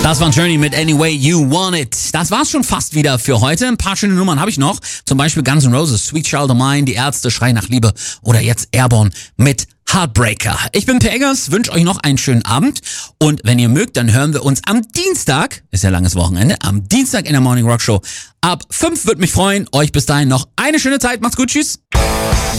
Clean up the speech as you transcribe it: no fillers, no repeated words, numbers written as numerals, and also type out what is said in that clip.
Das war Journey mit Any Way You Want It. Das war's schon fast wieder für heute. Ein paar schöne Nummern habe ich noch. Zum Beispiel Guns N' Roses, Sweet Child of Mine, Die Ärzte, Schrei nach Liebe oder jetzt Airborne mit Heartbreaker. Ich bin Per Eggers, wünsche euch noch einen schönen Abend und wenn ihr mögt, dann hören wir uns am Dienstag, ist ja langes Wochenende, am Dienstag in der Morning Rock Show ab 5, würde mich freuen. Euch bis dahin noch eine schöne Zeit, macht's gut, tschüss.